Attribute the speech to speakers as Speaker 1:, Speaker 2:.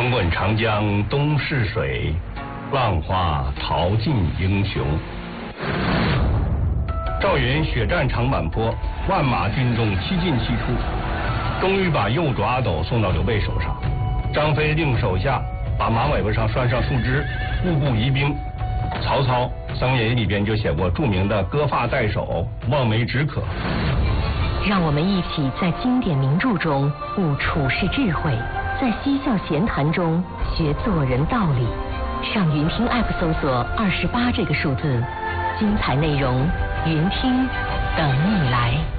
Speaker 1: 滚滚长江东逝水，浪花淘尽英雄。赵云血战长坂坡，万马军中七进七出，终于把右爪阿斗送到刘备手上。张飞令手下把马尾巴上拴上树枝，步步疑兵。曹操《三国演义》里边就写过著名的割发代首，望梅止渴。
Speaker 2: 让我们一起在经典名著中悟处世智慧，在嬉笑闲谈中学做人道理。上云听 App 搜索28这个数字，精彩内容云听等你来。